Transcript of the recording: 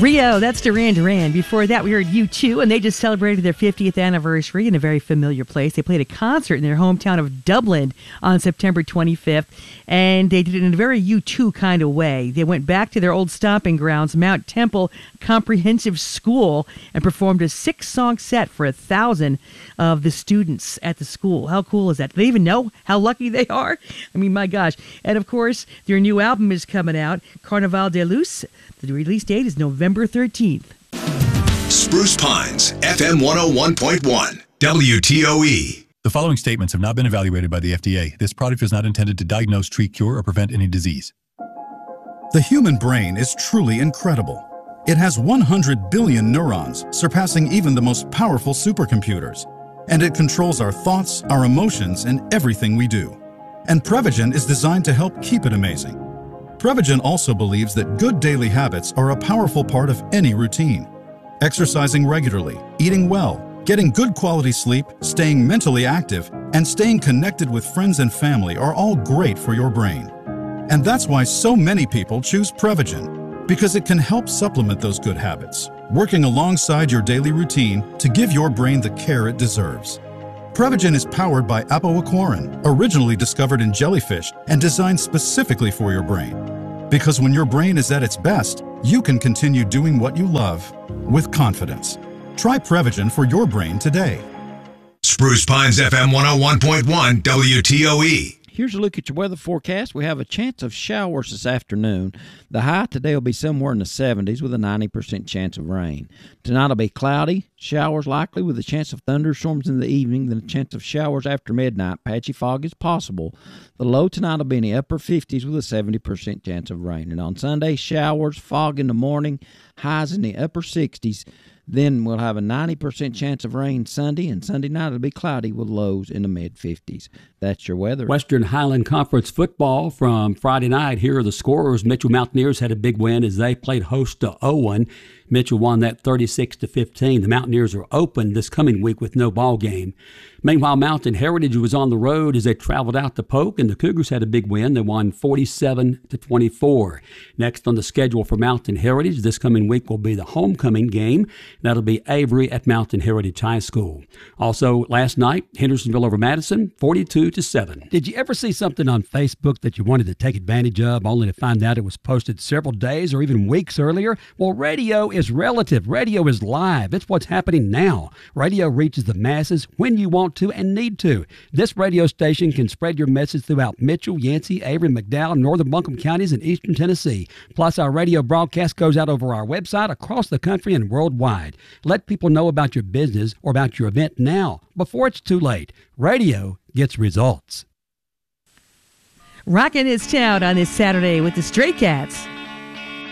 Rio, that's Duran Duran. Before that, we heard U2, and they just celebrated their 50th anniversary in a very familiar place. They played a concert in their hometown of Dublin on September 25th, and they did it in a very U2 kind of way. They went back to their old stomping grounds, Mount Temple Comprehensive School, and performed a 6-song set for 1,000 of the students at the school. How cool is that? Do they even know how lucky they are? I mean, my gosh. And, of course, their new album is coming out, Carnaval de Luz. The release date is November 13th. Spruce Pines, FM 101.1, WTOE. The following statements have not been evaluated by the FDA. This product is not intended to diagnose, treat, cure, or prevent any disease. The human brain is truly incredible. It has 100 billion neurons, surpassing even the most powerful supercomputers. And it controls our thoughts, our emotions, and everything we do. And Prevagen is designed to help keep it amazing. Prevagen also believes that good daily habits are a powerful part of any routine. Exercising regularly, eating well, getting good quality sleep, staying mentally active, and staying connected with friends and family are all great for your brain. And that's why so many people choose Prevagen, because it can help supplement those good habits, working alongside your daily routine to give your brain the care it deserves. Prevagen is powered by apoaquarin, originally discovered in jellyfish and designed specifically for your brain. Because when your brain is at its best, you can continue doing what you love with confidence. Try Prevagen for your brain today. Spruce Pines, FM 101.1, WTOE. Here's a look at your weather forecast. We have a chance of showers this afternoon. The high today will be somewhere in the 70s with a 90% chance of rain. Tonight will be cloudy, showers likely with a chance of thunderstorms in the evening, then a chance of showers after midnight. Patchy fog is possible. The low tonight will be in the upper 50s with a 70% chance of rain. And on Sunday, showers, fog in the morning, highs in the upper 60s. Then we'll have a 90% chance of rain Sunday, and Sunday night it'll be cloudy with lows in the mid-50s. That's your weather. Western Highland Conference football from Friday night. Here are the scorers. Mitchell Mountaineers had a big win as they played host to Owen. Mitchell won that 36-15. The Mountaineers are open this coming week with no ball game. Meanwhile, Mountain Heritage was on the road as they traveled out to Polk, and the Cougars had a big win. They won 47-24. Next on the schedule for Mountain Heritage this coming week will be the homecoming game. That'll be Avery at Mountain Heritage High School. Also, last night, Hendersonville over Madison, 42-7. Did you ever see something on Facebook that you wanted to take advantage of, only to find out it was posted several days or even weeks earlier? Well, radio is relative. Radio is live. It's what's happening now. Radio reaches the masses when you want to and need to. This radio station can spread your message throughout Mitchell, Yancey, Avery, McDowell, northern Buncombe counties, and eastern Tennessee. Plus, our radio broadcast goes out over our website across the country and worldwide. Let people know about your business or about your event now, before it's too late. Radio gets results. Rockin' his town on this Saturday with the Stray Cats.